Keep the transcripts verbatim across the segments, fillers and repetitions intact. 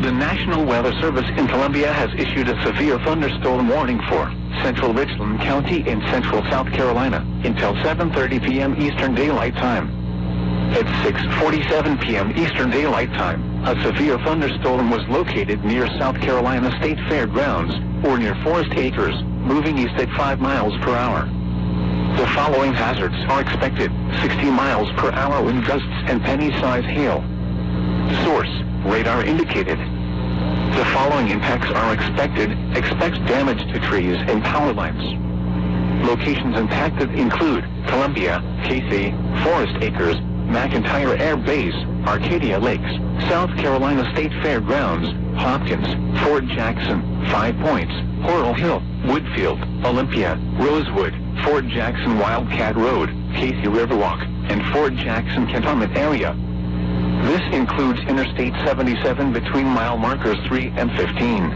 The National Weather Service in Columbia has issued a severe thunderstorm warning for central Richland County in central South Carolina until seven thirty p.m. Eastern Daylight Time. At six forty-seven p.m. Eastern Daylight Time, a severe thunderstorm was located near South Carolina State Fairgrounds, or near Forest Acres, moving east at five miles per hour. The following hazards are expected: sixty miles per hour wind gusts and penny-size hail. Source: radar indicated. The following impacts are expected. Expect damage to trees and power lines. Locations impacted include Columbia, Casey, Forest Acres, McIntyre Air Base, Arcadia Lakes, South Carolina State Fairgrounds, Hopkins, Fort Jackson, Five Points, Coral Hill, Woodfield, Olympia, Rosewood, Fort Jackson Wildcat Road, Casey Riverwalk, and Fort Jackson Cantonment area. This includes Interstate seventy-seven between mile markers three and fifteen.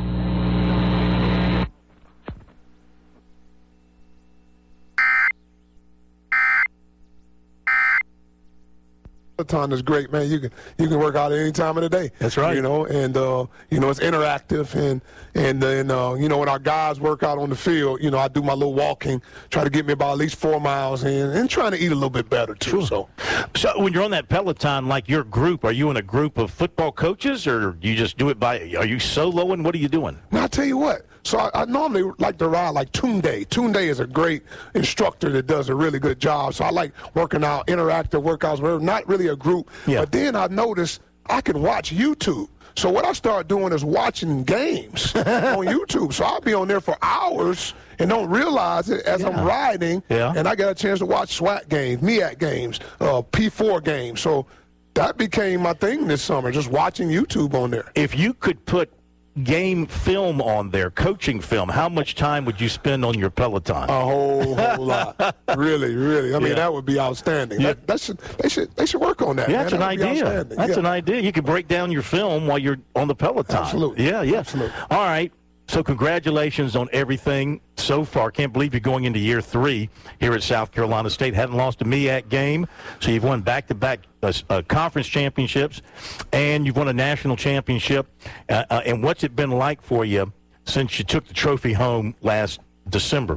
Peloton is great, man. You can you can work out at any time of the day. That's right. You know, and uh, you know it's interactive, and and then uh, you know when our guys work out on the field, you know I do my little walking, try to get me about at least four miles in, and trying to eat a little bit better too. Sure. So, so when you're on that Peloton, like your group, are you in a group of football coaches, or do you just do it by? Are you soloing? What are you doing? now I tell you what. So I, I normally like to ride like Tunde. Tunde is a great instructor that does a really good job. So I like working out, interactive workouts, whatever. Not really a group. Yeah. But then I noticed I can watch YouTube. So what I started doing is watching games on YouTube. So I'll be on there for hours and don't realize it as Yeah. I'm riding. Yeah. And I got a chance to watch SWAT games, MEAC games, uh, P four games. So that became my thing this summer, just watching YouTube on there. If you could put game film on there, coaching film, how much time would you spend on your Peloton? A whole, whole lot. Really, really. I mean, Yeah. that would be outstanding. Yeah. That, that should, they should, they should work on that. Yeah, man. that's an That would be idea. outstanding. That's yeah. an idea. You could break down your film while you're on the Peloton. Absolutely. Yeah, yeah. Absolutely. All right. So congratulations on everything so far. Can't believe you're going into year three here at South Carolina State. Hadn't lost a MEAC game, so you've won back-to-back uh, uh, conference championships, and you've won a national championship. Uh, uh, and what's it been like for you since you took the trophy home last December?